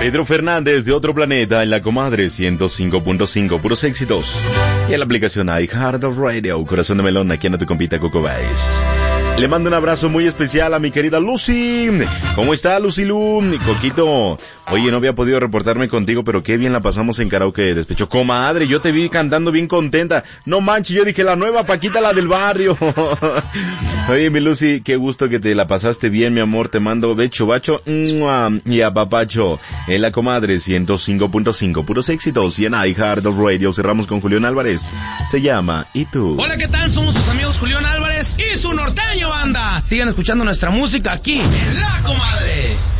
Pedro Fernández de Otro Planeta en La Comadre 105.5, puros éxitos. Y en la aplicación iHeartRadio, Corazón de Melón, aquí en tu compita Coco Baez. Le mando un abrazo muy especial a mi querida Lucy. ¿Cómo está, Lucy Lu? Coquito, oye, no había podido reportarme contigo, pero qué bien la pasamos en karaoke de despecho. Comadre, yo te vi cantando bien contenta. No manches, yo dije la nueva Paquita, la del barrio. Oye, mi Lucy, qué gusto que te la pasaste bien, mi amor. Te mando becho, bacho y a papacho. En La Comadre 105.5, puros éxitos. Y en iHeartRadio cerramos con Julián Álvarez. Se llama ¿Y tú? Hola, ¿qué tal? Somos sus amigos Julián Álvarez y su norteño banda. Sigan escuchando nuestra música aquí en La Comadre.